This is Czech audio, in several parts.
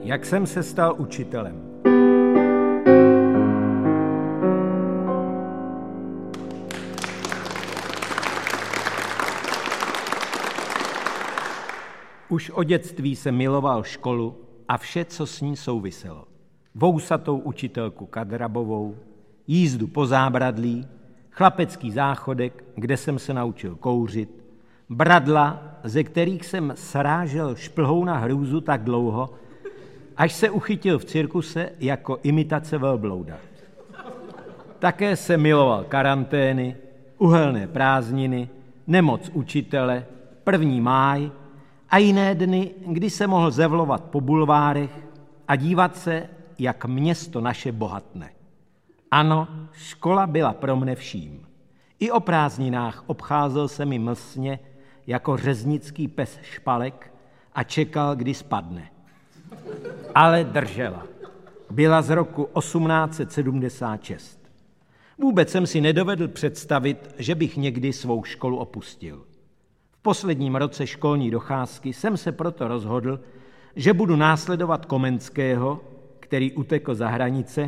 Jak jsem se stal učitelem? Už od dětství jsem miloval školu a vše, co s ní souviselo. Vousatou učitelku Kadrabovou, jízdu po zábradlí, chlapecký záchodek, kde jsem se naučil kouřit, bradla, ze kterých jsem srážel šplhou na hrůzu tak dlouho, až se uchytil v cirkuse jako imitace velblouda. Také jsem miloval karantény, uhelné prázdniny, nemoc učitele, 1. máj a jiné dny, kdy se mohl zevlovat po bulvárech a dívat se, jak město naše bohatne. Ano, škola byla pro mne vším. I o prázdninách obcházel jsem ji mlsně jako řeznický pes Špalek a čekal, kdy spadne. Ale držela. Byla z roku 1876. Vůbec jsem si nedovedl představit, že bych někdy svou školu opustil. V posledním roce školní docházky jsem se proto rozhodl, že budu následovat Komenského, který utekl za hranice,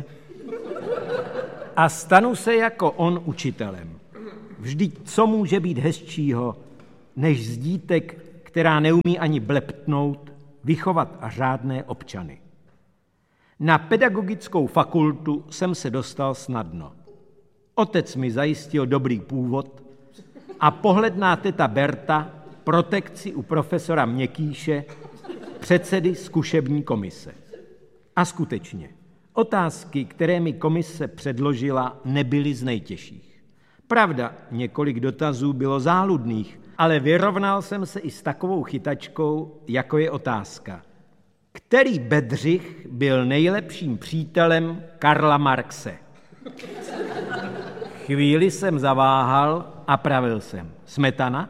a stanu se jako on učitelem. Vždyť co může být hezčího, než z dítek, která neumí ani bleptnout, vychovat řádné občany. Na pedagogickou fakultu jsem se dostal snadno. Otec mi zajistil dobrý původ a pohledná teta Berta protekci u profesora Měkýše, předsedy zkušební komise. A skutečně, otázky, které mi komise předložila, nebyly z nejtěžších. Pravda, několik dotazů bylo záludných, ale vyrovnal jsem se i s takovou chytačkou, jako je otázka. Který Bedřich byl nejlepším přítelem Karla Marxe? Chvíli jsem zaváhal a pravil jsem. Smetana?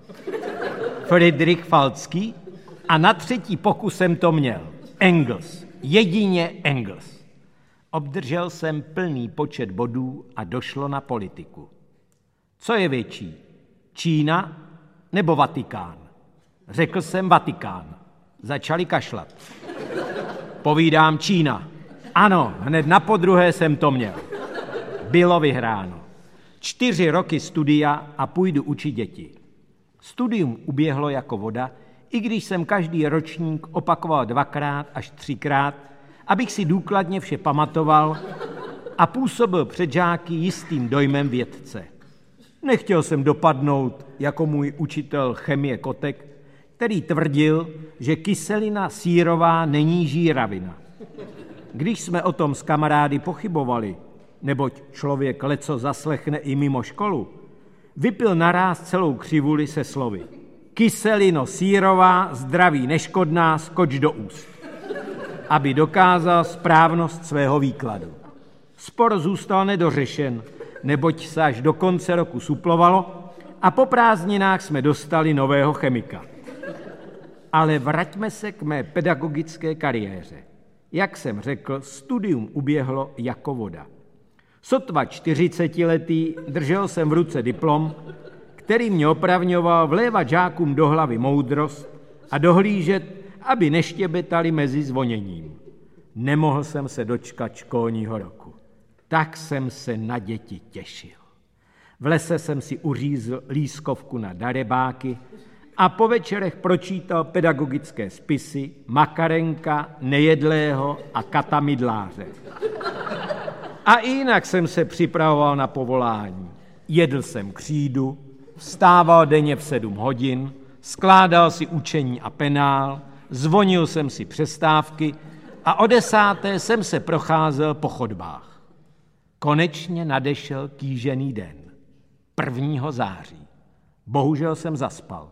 Friedrich Falcký? A na 3. pokus jsem to měl. Engels. Jedině Engels. Obdržel jsem plný počet bodů a došlo na politiku. Co je větší? Čína nebo Vatikán? Řekl jsem Vatikán. Začali kašlat. Povídám Čína. Ano, hned na podruhé jsem to měl. Bylo vyhráno. 4 roky studia a půjdu učit děti. Studium uběhlo jako voda, i když jsem každý ročník opakoval 2krát až 3krát, abych si důkladně vše pamatoval a působil před žáky jistým dojmem vědce. Nechtěl jsem dopadnout jako můj učitel chemie Kotek, který tvrdil, že kyselina sírová není žíravina. Když jsme o tom s kamarády pochybovali, neboť člověk leco zaslechne i mimo školu, vypil naráz celou křivuli se slovy: kyselino sírová, zdraví neškodná, skoč do úst, aby dokázal správnost svého výkladu. Spor zůstal nedořešen, neboť se až do konce roku suplovalo a po prázdninách jsme dostali nového chemika. Ale vraťme se k mé pedagogické kariéře. Jak jsem řekl, studium uběhlo jako voda. Sotva 40letý držel jsem v ruce diplom, který mě opravňoval vlévat žákům do hlavy moudrost a dohlížet, aby neštěbetali mezi zvoněním. Nemohl jsem se dočkat školního roku. Tak jsem se na děti těšil. V lese jsem si uřízl lískovku na darebáky a po večerech pročítal pedagogické spisy Makarenka, Nejedlého a Kata Mydláře. A i jinak jsem se připravoval na povolání. Jedl jsem křídu, vstával denně v 7 hodin, skládal si učení a penál, zvonil jsem si přestávky a o 10. jsem se procházel po chodbách. Konečně nadešel kýžený den, 1. září. Bohužel jsem zaspal.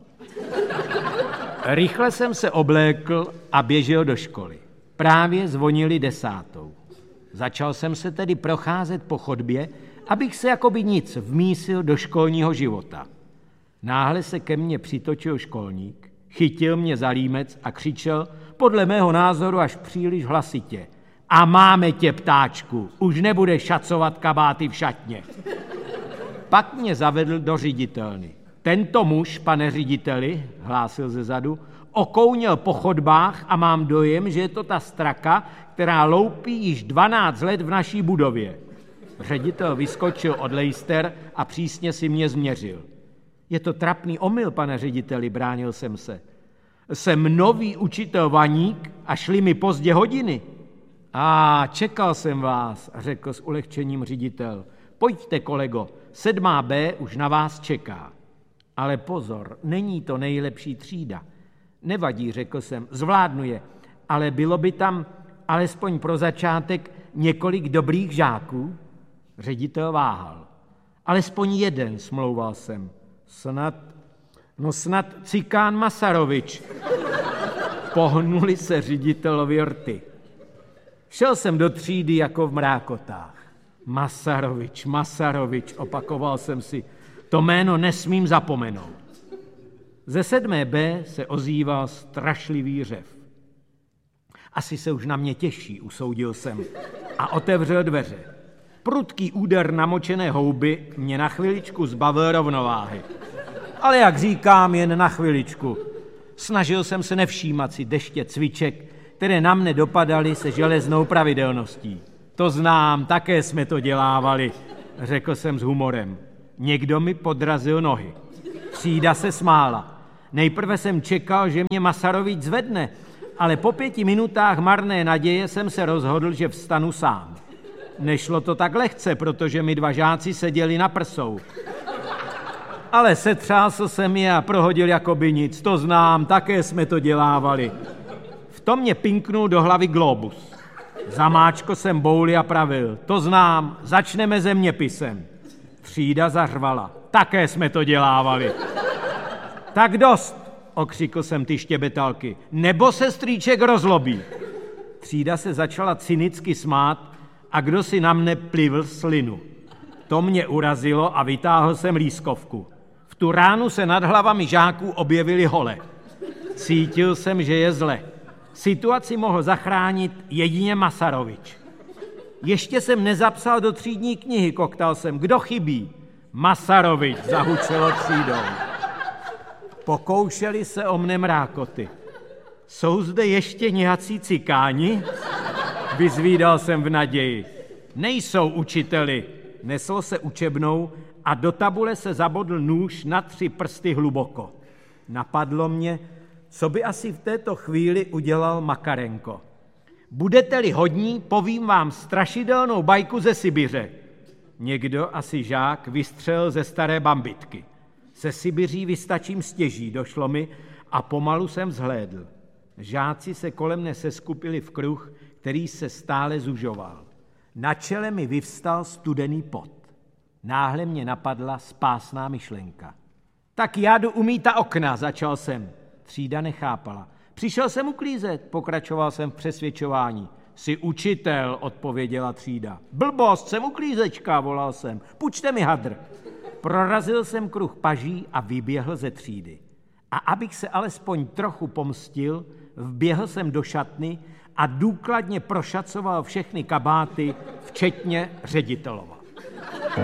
Rychle jsem se oblékl a běžel do školy. Právě zvonili 10. Začal jsem se tedy procházet po chodbě, abych se jakoby nic vmísil do školního života. Náhle se ke mně přitočil školník, chytil mě za límec a křičel, podle mého názoru až příliš hlasitě: A máme tě, ptáčku, už nebudeš šacovat kabáty v šatně. Pak mě zavedl do ředitelny. Tento muž, pane řediteli, hlásil zezadu, Okounil po chodbách a mám dojem, že je to ta straka, která loupí již 12 let v naší budově. Ředitel vyskočil od lejster a přísně si mě změřil. Je to trapný omyl, pane řediteli, bránil jsem se. Jsem nový učitel Vaník a šli mi pozdě hodiny. Čekal jsem vás, řekl s ulehčením ředitel. Pojďte, kolego, 7B už na vás čeká. Ale pozor, není to nejlepší třída. Nevadí, řekl jsem, zvládnu je, ale bylo by tam alespoň pro začátek několik dobrých žáků? Ředitel váhal. Alespoň jeden, smlouval jsem. Snad Cikán Masarovič. Pohnuli se ředitelovi rty. Šel jsem do třídy jako v mrákotách. Masarovič, opakoval jsem si. To jméno nesmím zapomenout. Ze 7B se ozýval strašlivý řev. Asi se už na mě těší, usoudil jsem a otevřel dveře. Prudký úder namočené houby mě na chviličku zbavil rovnováhy. Ale jak říkám, jen na chviličku. Snažil jsem se nevšímat si deště cviček, které na mne dopadaly se železnou pravidelností. To znám, také jsme to dělávali, řekl jsem s humorem. Někdo mi podrazil nohy. Třída se smála. Nejprve jsem čekal, že mě Masarovič zvedne, ale po 5 minutách marné naděje jsem se rozhodl, že vstanu sám. Nešlo to tak lehce, protože mi 2 žáci seděli na prsou. Ale setřásl jsem je a prohodil jakoby nic. To znám, také jsme to dělávali. V tom mě pinknul do hlavy globus. Zamáčko jsem bouli a pravil. To znám, začneme zeměpisem. Třída zařvala. Také jsme to dělávali. Tak dost, okřikl jsem ty štěbetalky, nebo se strýček rozlobí. Třída se začala cynicky smát a kdo si na mne plivl slinu. To mě urazilo a vytáhl jsem lískovku. V tu ránu se nad hlavami žáků objevily hole. Cítil jsem, že je zle. Situaci mohl zachránit jedině Masarovič. Ještě jsem nezapsal do třídní knihy, koktal jsem. Kdo chybí? Masarovič, zahučelo třídou. Pokoušeli se o mne mrákoty. Jsou zde ještě nějací cikáni? Vyzvídal jsem v naději. Nejsou, učiteli. Nesl se učebnou a do tabule se zabodl nůž na 3 prsty hluboko. Napadlo mě, co by asi v této chvíli udělal Makarenko. Budete-li hodní, povím vám strašidelnou bajku ze Sibiře. Někdo, asi žák, vystřelil ze staré bambitky. Se Sibiří vystačím stěží, došlo mi a pomalu jsem vzhlédl. Žáci se kolem mne seskupili v kruh, který se stále zužoval. Na čele mi vyvstal studený pot. Náhle mě napadla spásná myšlenka. Tak já jdu umýt okna, začal jsem. Třída nechápala. Přišel jsem uklízet, pokračoval jsem v přesvědčování. Jsi učitel, odpověděla třída. Blbost, jsem uklízečka, volal jsem. Půjčte mi hadr. Prorazil jsem kruh paží a vyběhl ze třídy. A abych se alespoň trochu pomstil, vběhl jsem do šatny a důkladně prošacoval všechny kabáty, včetně ředitelova.